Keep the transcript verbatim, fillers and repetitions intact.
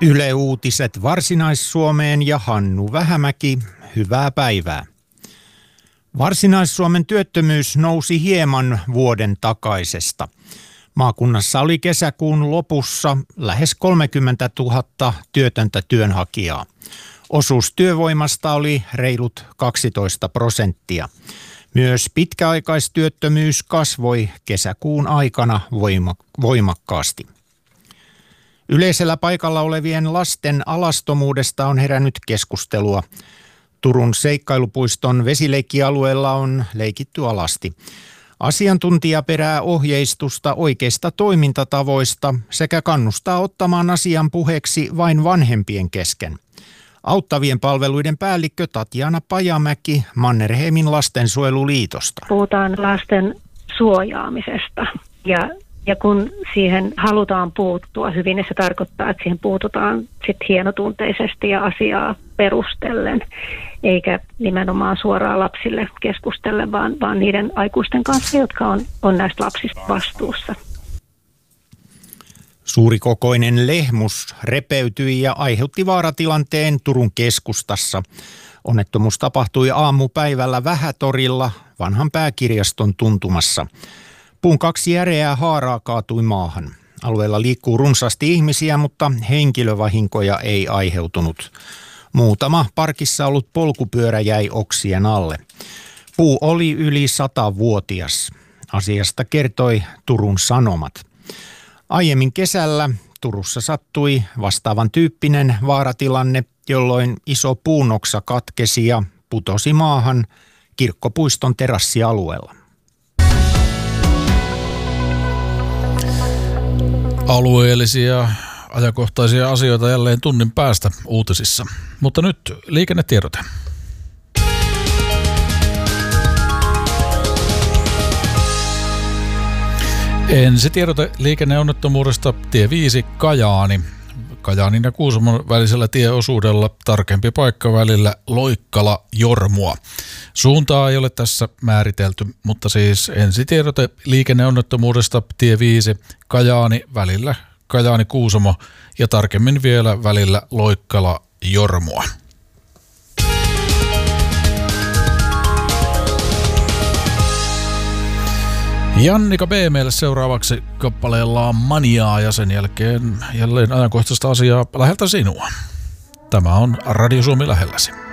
Yle Uutiset Varsinais-Suomeen ja Hannu Vähämäki, hyvää päivää. Varsinais-Suomen työttömyys nousi hieman vuoden takaisesta. Maakunnassa oli kesäkuun lopussa lähes kolmekymmentätuhatta työtöntä työnhakijaa. Osuus työvoimasta oli reilut kaksitoista prosenttia. Myös pitkäaikaistyöttömyys kasvoi kesäkuun aikana voimakkaasti. Yleisellä paikalla olevien lasten alastomuudesta on herännyt keskustelua. Turun seikkailupuiston vesileikkialueella on leikitty alasti. Asiantuntija perää ohjeistusta oikeista toimintatavoista sekä kannustaa ottamaan asian puheeksi vain vanhempien kesken. Auttavien palveluiden päällikkö Tatjana Pajamäki Mannerheimin lastensuojeluliitosta. Puhutaan lasten suojaamisesta ja, ja kun siihen halutaan puuttua hyvin, niin se tarkoittaa, että siihen puututaan sit hienotunteisesti ja asiaa perustellen, eikä nimenomaan suoraan lapsille keskustellen, vaan, vaan niiden aikuisten kanssa, jotka on, on näistä lapsista vastuussa. Suurikokoinen lehmus repeytyi ja aiheutti vaaratilanteen Turun keskustassa. Onnettomuus tapahtui aamupäivällä Vähätorilla vanhan pääkirjaston tuntumassa. Puun kaksi järeää haaraa kaatui maahan. Alueella liikkuu runsaasti ihmisiä, mutta henkilövahinkoja ei aiheutunut. Muutama parkissa ollut polkupyörä jäi oksien alle. Puu oli yli satavuotias. Asiasta kertoi Turun Sanomat. Aiemmin kesällä Turussa sattui vastaavan tyyppinen vaaratilanne, jolloin iso puunoksa katkesi ja putosi maahan Kirkkopuiston terassialueella. Alueellisia ajankohtaisia asioita jälleen tunnin päästä uutisissa. Mutta nyt liikennetiedote. Ensi tiedote liikenneonnettomuudesta tie viisi Kajaani. Kajaanin ja Kuusamon välisellä tieosuudella tarkempi paikka välillä Loikkala-Jormua. Suuntaa ei ole tässä määritelty, mutta siis ensi tiedote liikenneonnettomuudesta tie viisi Kajaani välillä Kajaani-Kuusamo ja tarkemmin vielä välillä Loikkala-Jormua. Jannika B. meille seuraavaksi kappaleellaan Maniaa ja sen jälkeen jälleen ajankohtaista asiaa läheltä sinua. Tämä on Radio Suomi lähelläsi.